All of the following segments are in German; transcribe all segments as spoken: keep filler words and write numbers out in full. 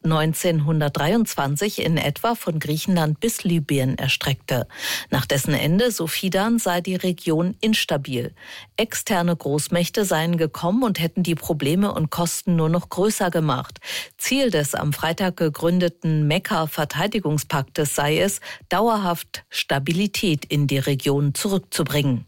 neunzehnhundertdreiundzwanzig in etwa von Griechenland bis Libyen erstreckte. Nach dessen Ende, so Fidan, sei die Region instabil. Externe Großmächte seien gekommen und hätten die Probleme und Kosten nur noch größer gemacht. Ziel des am Freitag gegründeten Mekka-Verteidigungspaktes sei es, dauerhaft Stabilität in die Region zurückzubringen.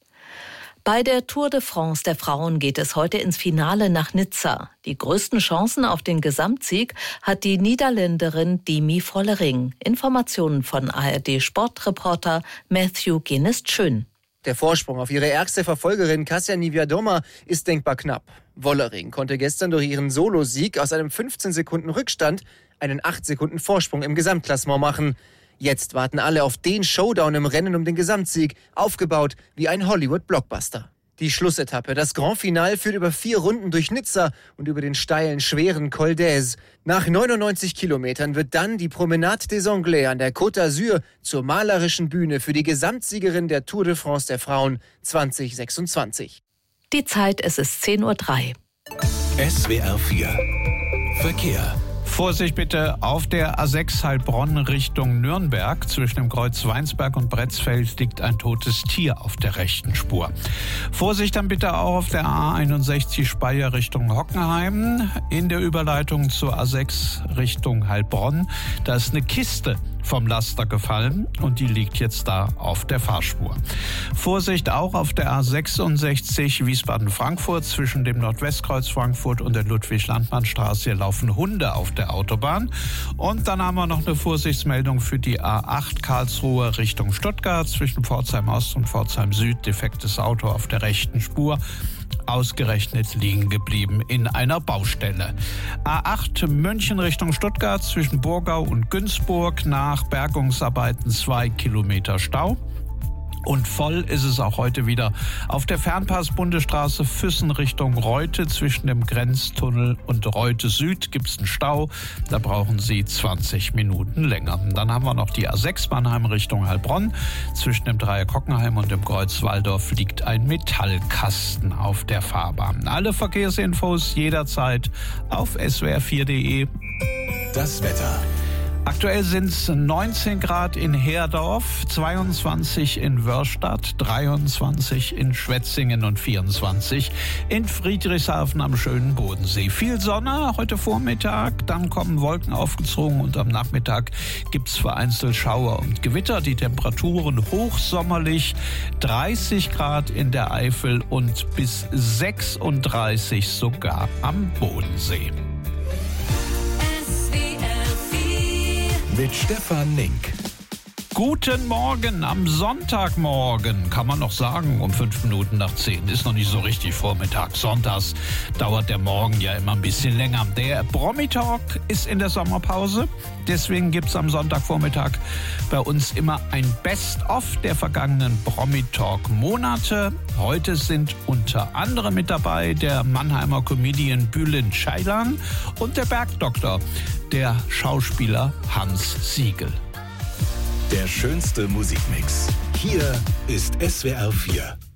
Bei der Tour de France der Frauen geht es heute ins Finale nach Nizza. Die größten Chancen auf den Gesamtsieg hat die Niederländerin Demi Vollering. Informationen von A R D-Sportreporter Matthew Guinness-Schön. Der Vorsprung auf ihre ärgste Verfolgerin Kasia Niewiadoma ist denkbar knapp. Vollering konnte gestern durch ihren Solosieg aus einem fünfzehn Sekunden Rückstand einen acht Sekunden Vorsprung im Gesamtklassement machen. Jetzt warten alle auf den Showdown im Rennen um den Gesamtsieg, aufgebaut wie ein Hollywood-Blockbuster. Die Schlussetappe, das Grand Finale, führt über vier Runden durch Nizza und über den steilen, schweren Col d'Aise. Nach neunundneunzig Kilometern wird dann die Promenade des Anglais an der Côte d'Azur zur malerischen Bühne für die Gesamtsiegerin der Tour de France der Frauen zwanzig sechsundzwanzig. Die Zeit, es ist zehn Uhr drei. S W R vier Verkehr. Vorsicht bitte auf der A sechs Heilbronn Richtung Nürnberg. Zwischen dem Kreuz Weinsberg und Bretzfeld liegt ein totes Tier auf der rechten Spur. Vorsicht dann bitte auch auf der A einundsechzig Speyer Richtung Hockenheim. In der Überleitung zur A sechs Richtung Heilbronn. Da ist eine Kiste vom Laster gefallen und die liegt jetzt da auf der Fahrspur. Vorsicht auch auf der A sechsundsechzig Wiesbaden-Frankfurt zwischen dem Nordwestkreuz Frankfurt und der Ludwig-Landmann-Straße. Hier laufen Hunde auf der Autobahn. Und dann haben wir noch eine Vorsichtsmeldung für die A acht Karlsruhe Richtung Stuttgart zwischen Pforzheim Ost und Pforzheim Süd. Defektes Auto auf der rechten Spur. Ausgerechnet liegen geblieben in einer Baustelle. A acht München Richtung Stuttgart zwischen Burgau und Günzburg. Nach Bergungsarbeiten zwei Kilometer Stau. Und voll ist es auch heute wieder auf der Fernpass-Bundesstraße Füssen Richtung Reute. Zwischen dem Grenztunnel und Reute Süd gibt es einen Stau. Da brauchen Sie zwanzig Minuten länger. Dann haben wir noch die A sechs Mannheim Richtung Heilbronn. Zwischen dem Dreieck Hockenheim und dem Kreuz Walldorf liegt ein Metallkasten auf der Fahrbahn. Alle Verkehrsinfos jederzeit auf S W R vier punkt de. Das Wetter. Aktuell sind es neunzehn Grad in Herdorf, zweiundzwanzig in Wörstadt, dreiundzwanzig in Schwetzingen und vierundzwanzig in Friedrichshafen am schönen Bodensee. Viel Sonne heute Vormittag, dann kommen Wolken aufgezogen und am Nachmittag gibt es vereinzelt Schauer und Gewitter. Die Temperaturen hochsommerlich, dreißig Grad in der Eifel und bis sechsunddreißig sogar am Bodensee. Mit Stefan Link. Guten Morgen am Sonntagmorgen, kann man noch sagen, um fünf Minuten nach zehn. Ist noch nicht so richtig Vormittag. Sonntags dauert der Morgen ja immer ein bisschen länger. Der Promi-Talk ist in der Sommerpause. Deswegen gibt es am Sonntagvormittag bei uns immer ein Best-of der vergangenen Promi-Talk-Monate. Heute sind unter anderem mit dabei der Mannheimer Comedian Bülent Ceylan und der Bergdoktor, der Schauspieler Hans Siegel. Der schönste Musikmix. Hier ist S W R vier.